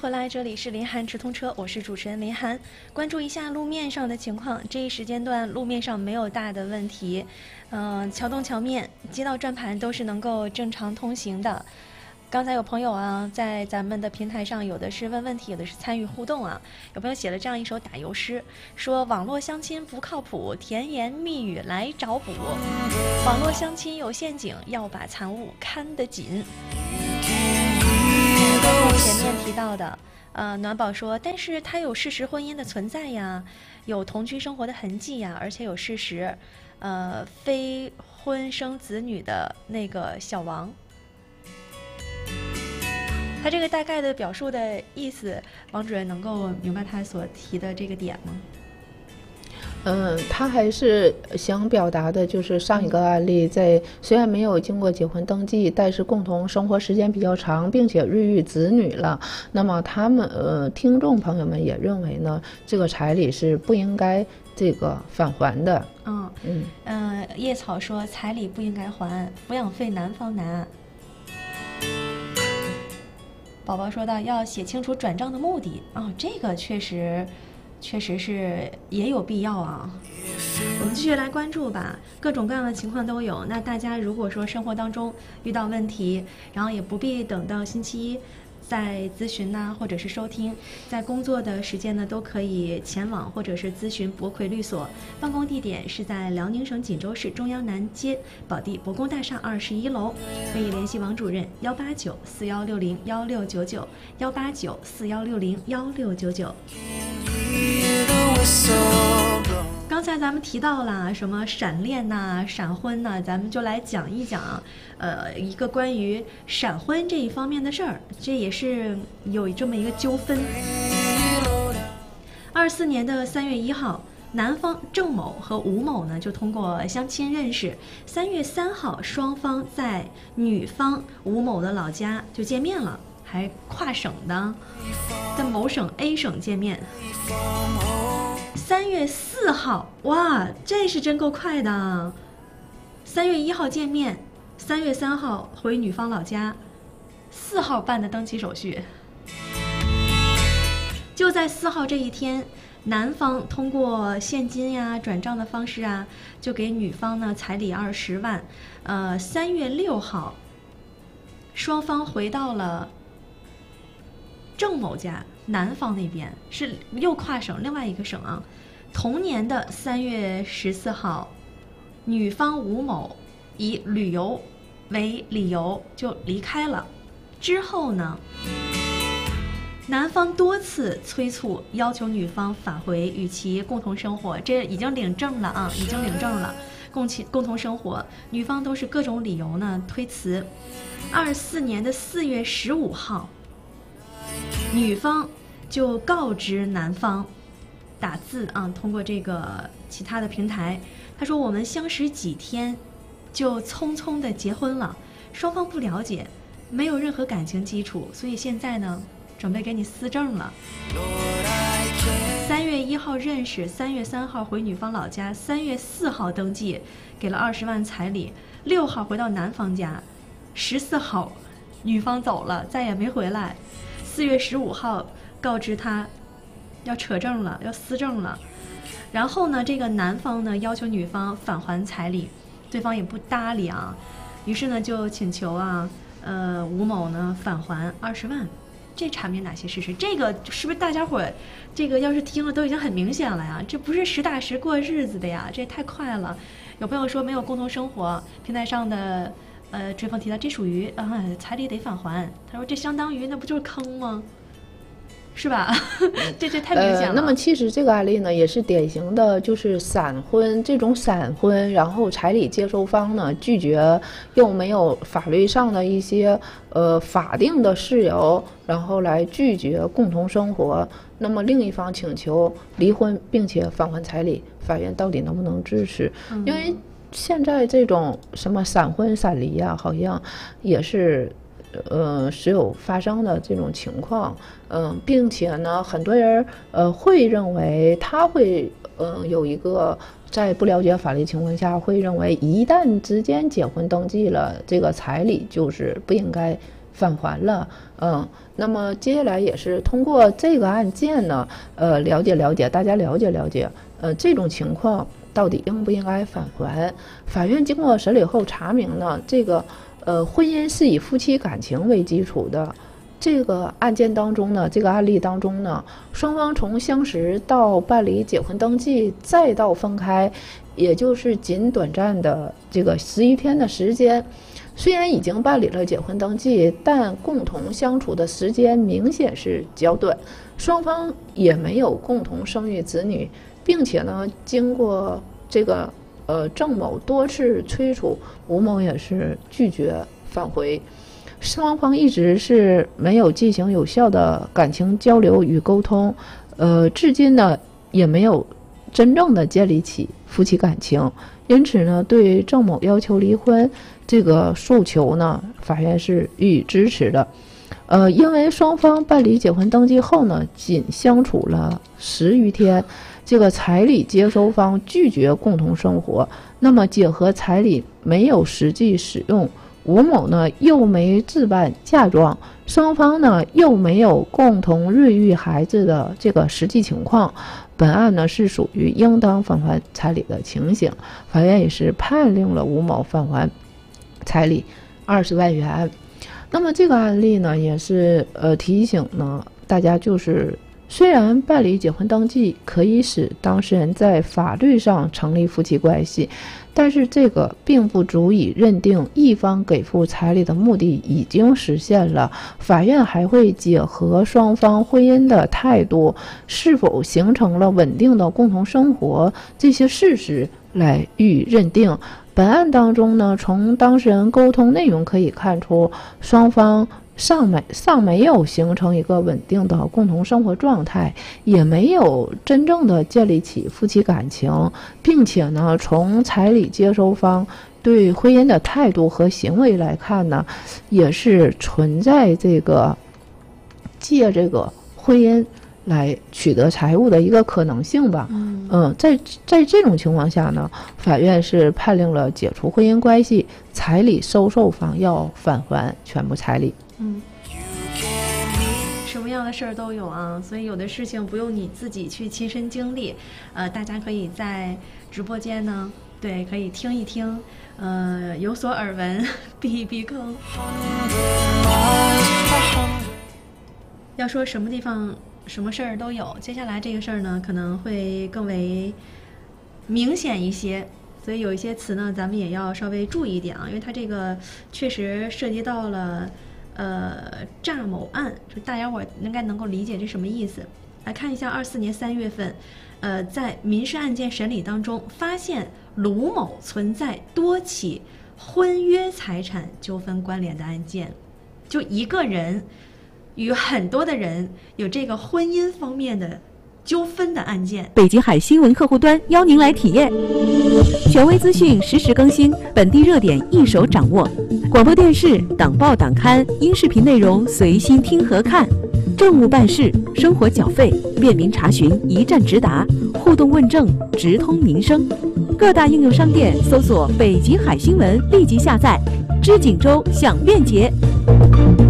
回来，这里是林涵直通车，我是主持人林涵。关注一下路面上的情况，这一时间段路面上没有大的问题，桥东桥面、街道转盘都是能够正常通行的。刚才有朋友啊，在咱们的平台上，有的是问问题，有的是参与互动啊。有朋友写了这样一首打油诗，说网络相亲不靠谱，甜言蜜语来找补。网络相亲有陷阱，要把财物看得紧。前面提到的，暖宝说，但是他有事实婚姻的存在呀，有同居生活的痕迹呀，而且有事实，非婚生子女的那个小王。他这个大概的表述的意思，王主任能够明白他所提的这个点吗？ 他还是想表达的就是上一个案例，在虽然没有经过结婚登记，但是共同生活时间比较长，并且孕育子女了。那么他们听众朋友们也认为呢，这个彩礼是不应该这个返还的。 叶草说彩礼不应该还，抚养费男方拿。宝宝说到要写清楚转账的目的这个确实是也有必要啊。我们继续来关注吧，各种各样的情况都有。那大家如果说生活当中遇到问题，然后也不必等到星期一在咨询呐，或者是收听，在工作的时间呢，都可以前往或者是咨询博魁律所。办公地点是在辽宁省锦州市中央南街宝地博工大厦21楼，可以联系王主任189-4160-1699，189-4160-1699。刚才咱们提到了什么闪恋呐、闪婚呐，咱们就来讲一讲，一个关于闪婚这一方面的事儿，这也是有这么一个纠纷。24年的3月1号，男方郑某和吴某呢就通过相亲认识，3月3号双方在女方吴某的老家就见面了，还跨省的，在某省 A 省见面。3月4号，哇，这是真够快的。3月1号见面，3月3号回女方老家，4号办的登记手续。就在4号这一天，男方通过现金呀、转账的方式啊，就给女方呢彩礼20万。3月6号，双方回到了郑某家，南方那边是又跨省另外一个省啊。同年的3月14号，女方吴某以旅游为理由就离开了。之后呢，男方多次催促要求女方返回与其共同生活，这已经领证了啊，已经领证了，共同生活，女方都是各种理由呢推辞。24年的4月15号，女方就告知男方，打字啊，通过这个其他的平台，他说我们相识几天就匆匆的结婚了，双方不了解，没有任何感情基础，所以现在呢准备给你撕证了。3月1号认识，3月3号回女方老家，3月4号登记，给了20万彩礼，6号回到男方家，14号女方走了，再也没回来。4月15号告知他要扯证了，要撕证了。然后呢，这个男方呢要求女方返还彩礼，对方也不搭理啊，于是呢就请求啊，吴某呢返还20万。这阐明哪些事实？这个是不是大家伙这个要是听了都已经很明显了呀？这不是实打实过日子的呀，这也太快了。有朋友说没有共同生活，平台上的追风提到这属于彩礼得返还，他说这相当于那不就是坑吗？是吧？这太明显了。 那么其实这个案例呢，也是典型的，就是闪婚这种闪婚，然后彩礼接收方呢拒绝，又没有法律上的一些法定的事由，然后来拒绝共同生活。那么另一方请求离婚，并且返还彩礼，法院到底能不能支持？因为现在这种什么闪婚闪离啊，好像也是时有发生的这种情况，并且呢，很多人会认为他会有一个在不了解法律情况下，会认为一旦之间结婚登记了，这个彩礼就是不应该返还了。那么接下来也是通过这个案件呢，了解大家了解，这种情况到底应不应该返还？法院经过审理后查明呢，这个婚姻是以夫妻感情为基础的。这个案件当中呢，这个案例当中呢，双方从相识到办理结婚登记，再到分开，也就是仅短暂的这个11天的时间。虽然已经办理了结婚登记，但共同相处的时间明显是较短，双方也没有共同生育子女，并且呢，经过这个郑某多次催促，吴某也是拒绝返回。双方一直是没有进行有效的感情交流与沟通，至今呢也没有真正的建立起夫妻感情，因此呢，对郑某要求离婚这个诉求呢，法院是予以支持的。因为双方办理结婚登记后呢，仅相处了10余天，这个彩礼接收方拒绝共同生活，那么结合彩礼没有实际使用。吴某呢又没置办嫁妆，双方呢又没有共同孕育孩子的这个实际情况，本案呢是属于应当返还彩礼的情形，法院也是判令了吴某返还彩礼20万元。那么这个案例呢也是提醒呢大家，就是虽然办理结婚登记可以使当事人在法律上成立夫妻关系，但是这个并不足以认定一方给付彩礼的目的已经实现了，法院还会结合双方婚姻的态度，是否形成了稳定的共同生活这些事实来予以认定。本案当中呢，从当事人沟通内容可以看出，双方尚没有形成一个稳定的共同生活状态，也没有真正的建立起夫妻感情，并且呢，从彩礼接收方对婚姻的态度和行为来看呢，也是存在这个借这个婚姻来取得财物的一个可能性吧。在这种情况下呢，法院是判令了解除婚姻关系，彩礼收受方要返还全部彩礼。 什么样的事儿都有啊，所以有的事情不用你自己去亲身经历，大家可以在直播间呢，对，可以听一听，有所耳闻，避一避坑。要说什么地方什么事儿都有，接下来这个事儿呢可能会更为明显一些，所以有一些词呢咱们也要稍微注意一点啊，因为它这个确实涉及到了诈某案，就大家伙应该能够理解这什么意思。来看一下24年3月份在民事案件审理当中发现卢某存在多起婚约财产纠纷关联的案件，就一个人与很多的人有这个婚姻方面的纠纷的案件。 北极海新闻客户端邀您来体验，权威资讯实时更新，本地热点一手掌握，广播电视、党报党刊、音视频内容随心听和看，政务办事、生活缴费便民查询一站直达，互动问政直通民生。各大应用商店搜索北极海新闻，立即下载，知锦州享便捷。